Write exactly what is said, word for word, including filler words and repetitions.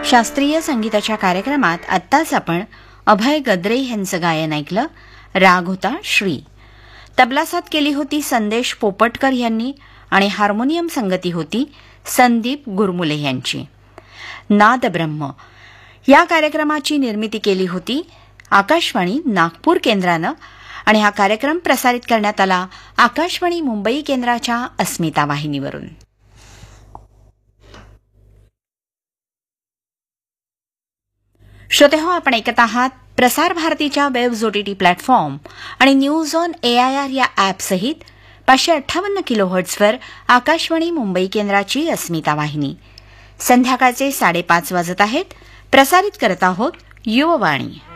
शास्त्रीय संगीताच्या कार्यक्रमात आत्ताच आपण अभय गद्रे यांचं गायन ऐकलं. राग होता श्री. तबलासात केली होती संदेश पोपटकर यांनी आणि हार्मोनियम संगती होती संदीप गुरमुले यांची. नाद ब्रह्म या कार्यक्रमाची निर्मिती केली होती आकाशवाणी नागपूर केंद्रानं आणि हा कार्यक्रम प्रसारित करण्यात आला आकाशवाणी मुंबई केंद्राच्या अस्मिता वाहिनीवरून. श्रोते हो, आपण ऐकत आहात प्रसार भारतीच्या वेव्ह ओटीटी प्लॅटफॉर्म आणि न्यूज ऑन एआयआर या ॲपसहित पाचशे अठ्ठावन्न किलोहर्ट्झवर आकाशवाणी मुंबई केंद्राची अस्मिता वाहिनी. संध्याकाळचे साडेपाच वाजत आहेत. प्रसारित करत आहोत युववाणी.